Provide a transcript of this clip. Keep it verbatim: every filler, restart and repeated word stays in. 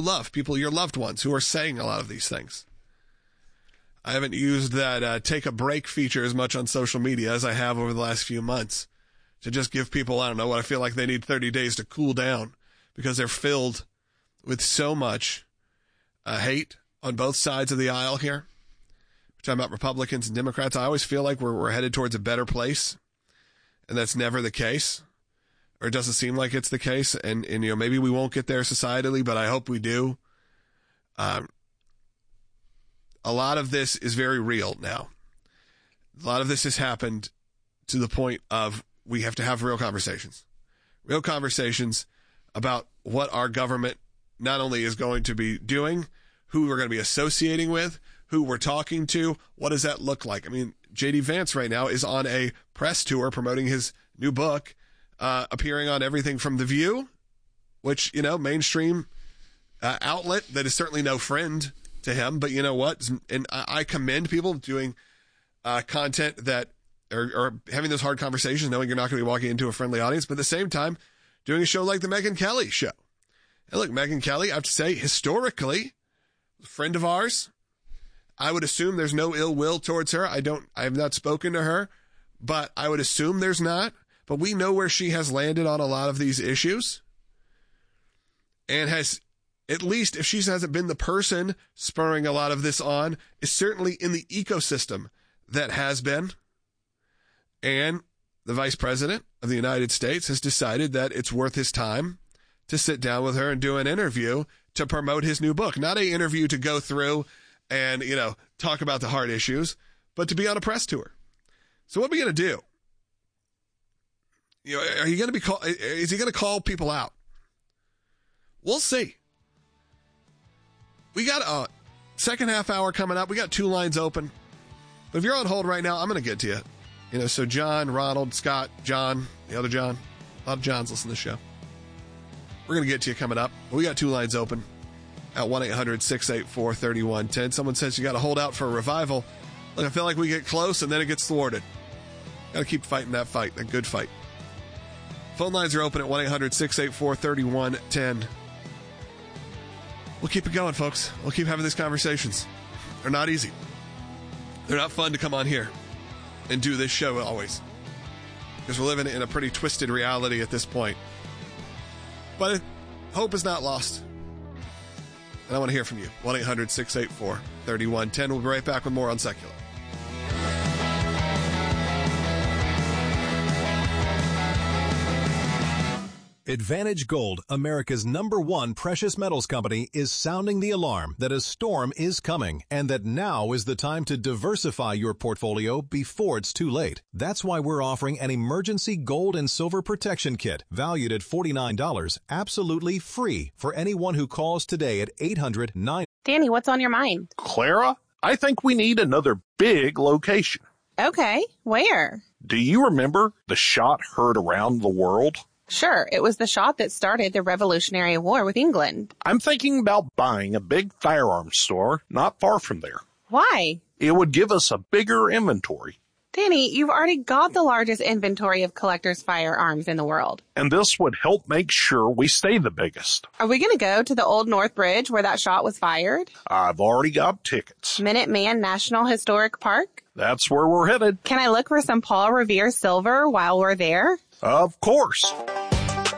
love, people, your loved ones who are saying a lot of these things. I haven't used that uh, take a break feature as much on social media as I have over the last few months to just give people, I don't know, what I feel like they need thirty days to cool down because they're filled with so much uh, hate on both sides of the aisle here. We're talking about Republicans and Democrats. I always feel like we're, we're headed towards a better place, and that's never the case, or it doesn't seem like it's the case. And, and you know, maybe we won't get there societally, but I hope we do. Um, a lot of this is very real now. A lot of this has happened to the point of we have to have real conversations, real conversations about what our government not only is going to be doing, who we're going to be associating with, who we're talking to. What does that look like? I mean, J D Vance right now is on a press tour promoting his new book, uh, appearing on everything from The View, which, you know, mainstream uh, outlet that is certainly no friend to him. But you know what? And I commend people doing uh, content that are, are having those hard conversations, knowing you're not going to be walking into a friendly audience, but at the same time, doing a show like the Megyn Kelly show. And look, Megyn Kelly, I have to say, historically, a friend of ours. I would assume there's no ill will towards her. I don't, I have not spoken to her, but I would assume there's not. But we know where she has landed on a lot of these issues. And has, at least if she hasn't been the person spurring a lot of this on, is certainly in the ecosystem that has been. And the Vice President of the United States has decided that it's worth his time to sit down with her and do an interview to promote his new book. Not an interview to go through and, you know, talk about the hard issues, but to be on a press tour. So what are we going to do? You know, are you going to be call, is he going to call people out? We'll see. We got a second half hour coming up. We got two lines open. But if you're on hold right now, I'm going to get to you. You know, so John, Ronald, Scott, John, the other John, a lot of Johns listen to the show. We're going to get to you coming up. We got two lines open at one eight hundred six eight four three one one zero. Someone says you got to hold out for a revival. Look, I feel like we get close and then it gets thwarted. Got to keep fighting that fight, that good fight. Phone lines are open at one eight hundred six eight four three one one zero. We'll keep it going, folks. We'll keep having these conversations. They're not easy. They're not fun to come on here and do this show always, because we're living in a pretty twisted reality at this point. But hope is not lost. And I want to hear from you. one eight hundred six eight four three one one zero. We'll be right back with more on Secular. Advantage Gold, America's number one precious metals company, is sounding the alarm that a storm is coming and that now is the time to diversify your portfolio before it's too late. That's why we're offering an emergency gold and silver protection kit valued at forty-nine dollars, absolutely free for anyone who calls today at eight hundred nine. Danny, what's on your mind? Clara, I think we need another big location. Okay, where? Do you remember the shot heard around the world? Sure, it was the shot that started the Revolutionary War with England. I'm thinking about buying a big firearms store not far from there. Why? It would give us a bigger inventory. Danny, you've already got the largest inventory of collectors' firearms in the world. And this would help make sure we stay the biggest. Are we going to go to the Old North Bridge where that shot was fired? I've already got tickets. Minuteman National Historic Park? That's where we're headed. Can I look for some Paul Revere silver while we're there? Of course.